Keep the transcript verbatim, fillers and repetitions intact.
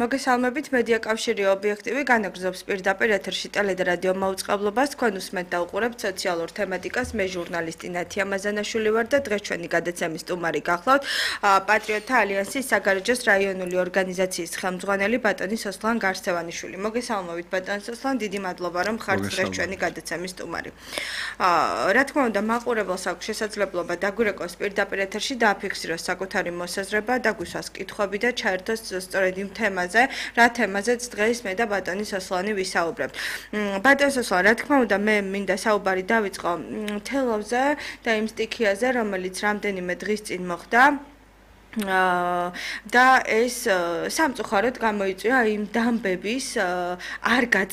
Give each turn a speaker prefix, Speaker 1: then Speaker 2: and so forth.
Speaker 1: მოგესალმებით, მედია კავშირი ობიექტივი განაგრძობს პირდაპირ ეთერში ტელე და რადიო მაუწყებლობას. თქვენ უსმენთ და უყურებთ სოციალურ თემატიკას. მე ჟურნალისტი ნათია მაზანაშვილი ვარ და დღეს ჩვენი გადაცემის სტუმარი გახლავთ პატრიოტთა ალიანსის საგარეჯოს რაიონული ორგანიზაციის ხელმძღვანელი ბატონი სოსლან გარსევანიშვილი. მოგესალმებით, ბატონ სოსლან, დიდი მადლობა, რომ ხართ დღეს ჩვენი გადაცემის სტუმარი. რა თქმა უნდა, მაყურებელს აქვს შესაძლებლობა დაგვირეკოს პირდაპირ ეთერში და აფიქსიროს საკუთარი მოსაზრება, დაგვისვას კითხვები და ჩაერთოს სწორედ იმ თემაზე, რა თემაზეც დღეს მე და ბატონი სოსლანი ვისაუბრებთ. ბატონ სოსლან, რა თქმა უნდა, მე მინდა საუბარი დავიწყო თელავზე და იმ სტიქიაზე, რომელიც რამდენიმე დღის წინ მოხდა. და ეს სამწუხაროდ გამოიწვია იმ დამბების არ